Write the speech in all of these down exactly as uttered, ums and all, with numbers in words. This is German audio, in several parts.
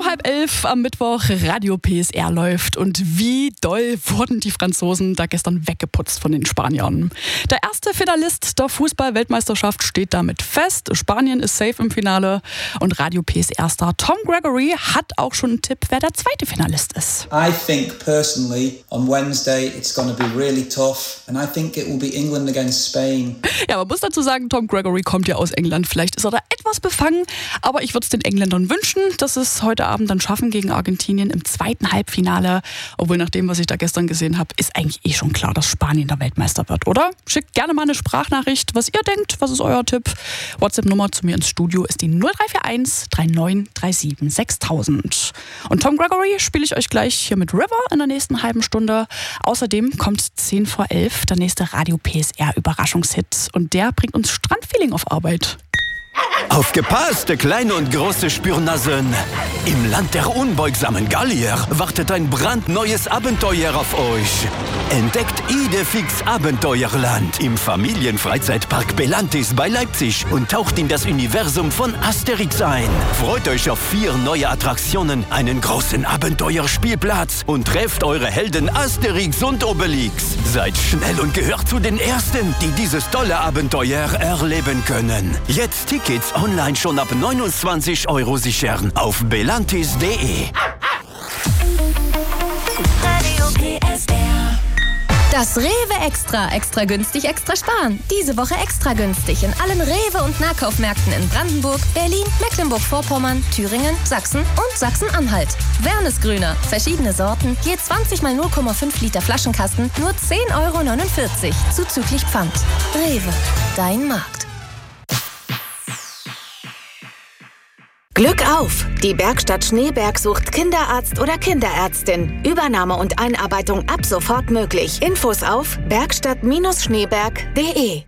halb elf am Mittwoch, Radio P S R läuft. Und wie doll wurden die Franzosen da gestern weggeputzt von den Spaniern. Der erste Finalist der Fußball-Weltmeisterschaft steht damit fest. Spanien ist safe im Finale. Und Radio P S R-Star Tom Gregory hat auch schon einen Tipp, wer der zweite Finalist ist. I think personally on Wednesday it's going to be really tough. And I think it will be England against Spain. Ja, man muss dazu sagen, Tom Gregory kommt ja aus England. Vielleicht ist er da etwas befangen. Aber ich würde es den Engländern wünschen, dass sie es heute Abend dann schaffen gegen Argentinien im zweiten Halbfinale. Obwohl nach dem, was ich da gestern gesehen habe, ist eigentlich eh schon klar, dass Spanien der Weltmeister wird, oder? Schickt gerne mal eine Sprachnachricht, was ihr denkt. Was ist euer Tipp? WhatsApp-Nummer zu mir ins Studio ist die null drei vier eins drei neun drei sieben sechstausend. Und Tom Gregory spiele ich euch gleich hier mit River in der nächsten halben Stunde. Außerdem kommt zehn vor elf der nächste Radio P S R Überraschungshit. Und der bringt uns Strandfeeling auf Arbeit. Aufgepasst, kleine und große Spürnasen! Im Land der unbeugsamen Gallier wartet ein brandneues Abenteuer auf euch. Entdeckt Idefix Abenteuerland im Familienfreizeitpark Belantis bei Leipzig und taucht in das Universum von Asterix ein. Freut euch auf vier neue Attraktionen, einen großen Abenteuerspielplatz und trefft eure Helden Asterix und Obelix. Seid schnell und gehört zu den Ersten, die dieses tolle Abenteuer erleben können. Jetzt Tickets online schon ab neunundzwanzig Euro sichern auf belantis punkt de. Das Rewe Extra. Extra günstig, extra sparen. Diese Woche extra günstig in allen Rewe- und Nahkaufmärkten in Brandenburg, Berlin, Mecklenburg-Vorpommern, Thüringen, Sachsen und Sachsen-Anhalt. Wernesgrüner. Verschiedene Sorten. Je zwanzig mal null Komma fünf Liter Flaschenkasten. Nur zehn Euro neunundvierzig. Zuzüglich Pfand. Rewe. Dein Markt. Glück auf! Die Bergstadt Schneeberg sucht Kinderarzt oder Kinderärztin. Übernahme und Einarbeitung ab sofort möglich. Infos auf bergstadt Schneeberg punkt de.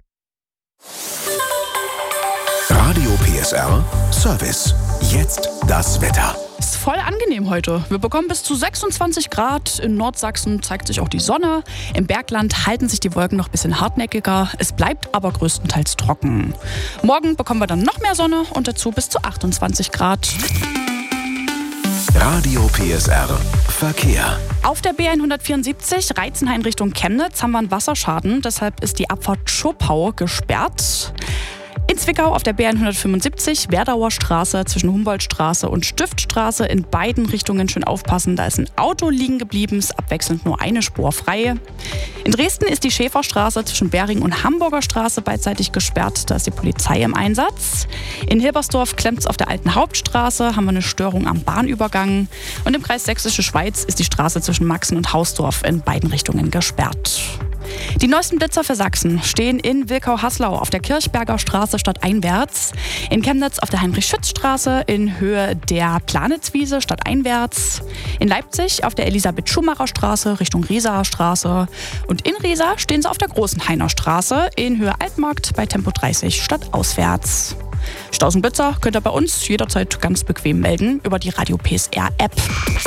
Radio P S R Service. Jetzt das Wetter. Ist voll angenehm heute. Wir bekommen bis zu sechsundzwanzig Grad. In Nordsachsen zeigt sich auch die Sonne. Im Bergland halten sich die Wolken noch ein bisschen hartnäckiger. Es bleibt aber größtenteils trocken. Morgen bekommen wir dann noch mehr Sonne und dazu bis zu achtundzwanzig Grad. Radio P S R Verkehr. Auf der B hundertvierundsiebzig Reizenhain Richtung Chemnitz haben wir einen Wasserschaden. Deshalb ist die Abfahrt Schopau gesperrt. In Zwickau auf der B hundertfünfundsiebzig, Werdauer Straße zwischen Humboldtstraße und Stiftstraße in beiden Richtungen schön aufpassen. Da ist ein Auto liegen geblieben, ist abwechselnd nur eine Spur frei. In Dresden ist die Schäferstraße zwischen Bering und Hamburger Straße beidseitig gesperrt. Da ist die Polizei im Einsatz. In Hilbersdorf klemmt es auf der alten Hauptstraße, haben wir eine Störung am Bahnübergang. Und im Kreis Sächsische Schweiz ist die Straße zwischen Maxen und Hausdorf in beiden Richtungen gesperrt. Die neuesten Blitzer für Sachsen stehen in Wilkau-Haslau auf der Kirchberger Straße stadteinwärts, in Chemnitz auf der Heinrich-Schütz-Straße in Höhe der Planitzwiese stadteinwärts, in Leipzig auf der Elisabeth-Schumacher-Straße Richtung Riesaer Straße und in Riesa stehen sie auf der Großenhainer Straße in Höhe Altmarkt bei Tempo dreißig stadtauswärts. Stau und Blitzer könnt ihr bei uns jederzeit ganz bequem melden über die Radio P S R App.